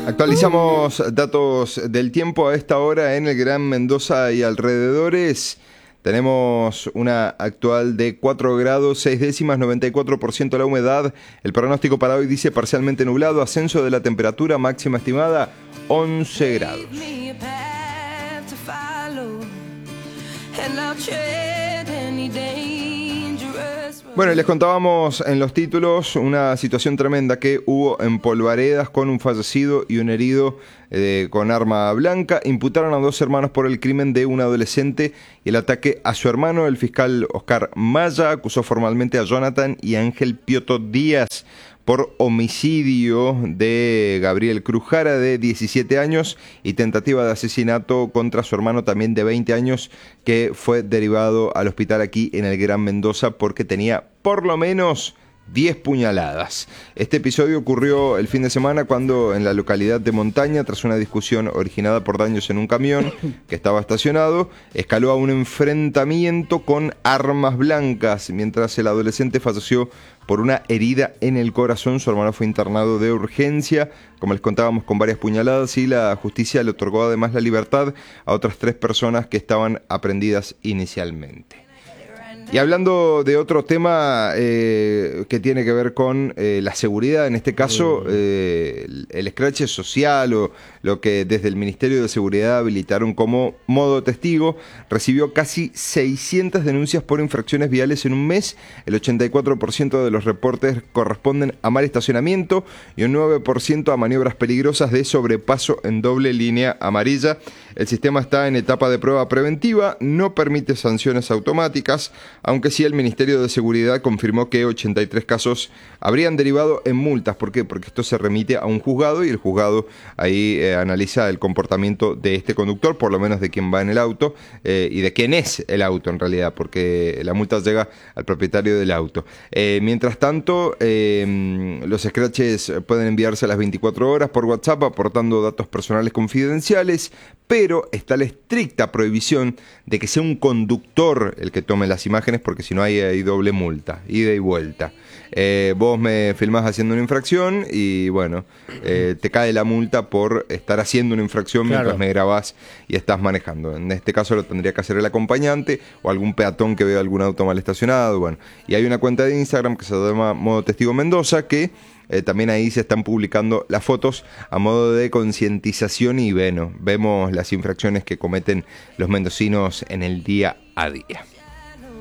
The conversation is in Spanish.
Actualizamos datos del tiempo a esta hora en el Gran Mendoza y alrededores. Tenemos una actual de 4 grados 6 décimas, 94% la humedad. El pronóstico para hoy dice parcialmente nublado, ascenso de la temperatura, máxima estimada 11 grados. Bueno, les contábamos en los títulos una situación tremenda que hubo en Polvaredas con un fallecido y un herido con arma blanca. Imputaron a 2 hermanos por el crimen de un adolescente y el ataque a su hermano. El fiscal Oscar Maya acusó formalmente a Jonathan y Ángel Pioto Díaz por homicidio de Gabriel Crujara, de 17 años, y tentativa de asesinato contra su hermano, también de 20 años, que fue derivado al hospital aquí en el Gran Mendoza porque tenía por lo menos 10 puñaladas. Este episodio ocurrió el fin de semana cuando en la localidad de Montaña, tras una discusión originada por daños en un camión que estaba estacionado, escaló a un enfrentamiento con armas blancas. Mientras el adolescente falleció por una herida en el corazón, su hermano fue internado de urgencia, como les contábamos, con varias puñaladas, y la justicia le otorgó además la libertad a otras 3 personas que estaban aprehendidas inicialmente. Y hablando de otro tema que tiene que ver con la seguridad, en este caso el escrache social, o lo que desde el Ministerio de Seguridad habilitaron como modo testigo, recibió casi 600 denuncias por infracciones viales en un mes. El 84% de los reportes corresponden a mal estacionamiento y un 9% a maniobras peligrosas de sobrepaso en doble línea amarilla. El sistema está en etapa de prueba preventiva, no permite sanciones automáticas, aunque sí el Ministerio de Seguridad confirmó que 83 casos habrían derivado en multas. ¿Por qué? Porque esto se remite a un juzgado y el juzgado ahí analiza el comportamiento de este conductor, por lo menos de quien va en el auto, y de quién es el auto en realidad, porque la multa llega al propietario del auto. Mientras tanto, los scratches pueden enviarse a las 24 horas por WhatsApp aportando datos personales confidenciales, pero está la estricta prohibición de que sea un conductor el que tome las imágenes, porque si no hay doble multa, ida y vuelta. Vos me filmás haciendo una infracción y bueno, te cae la multa por estar haciendo una infracción mientras me grabás y estás manejando. En este caso lo tendría que hacer el acompañante o algún peatón que vea algún auto mal estacionado. Bueno, y hay una cuenta de Instagram que se llama Modo Testigo Mendoza, que también ahí se están publicando las fotos a modo de concientización y bueno, vemos las infracciones que cometen los mendocinos en el día a día.